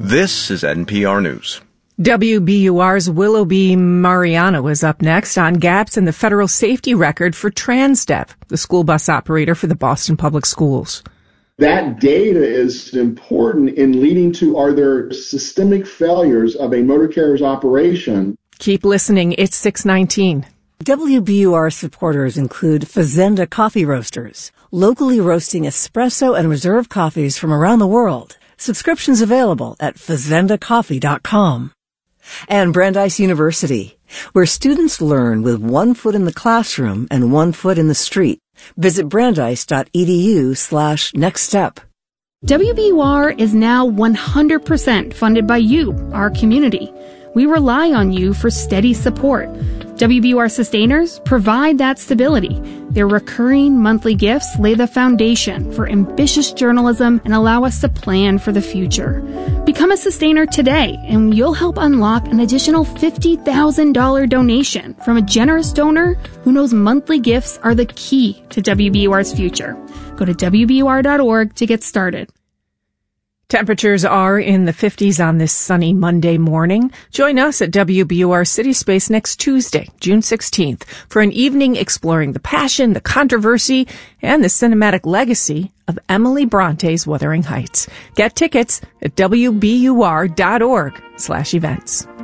This is NPR News. WBUR's Willoughby Mariano is up next on gaps in the federal safety record for Transdev, the school bus operator for the Boston Public Schools. That data is important in leading to, are there systemic failures of a motor carrier's operation? Keep listening. It's 6:19. WBUR supporters include Fazenda Coffee Roasters, locally roasting espresso and reserve coffees from around the world. Subscriptions available at fazendacoffee.com. And Brandeis University, where students learn with 1 foot in the classroom and 1 foot in the street. Visit brandeis.edu/nextstep. WBUR is now 100% funded by you, our community. We rely on you for steady support. WBUR sustainers provide that stability. Their recurring monthly gifts lay the foundation for ambitious journalism and allow us to plan for the future. Become a sustainer today, and you'll help unlock an additional $50,000 donation from a generous donor who knows monthly gifts are the key to WBUR's future. Go to WBUR.org to get started. Temperatures are in the 50s on this sunny Monday morning. Join us at WBUR City Space next Tuesday, June 16th, for an evening exploring the passion, the controversy, and the cinematic legacy of Emily Bronte's Wuthering Heights. Get tickets at WBUR.org/events.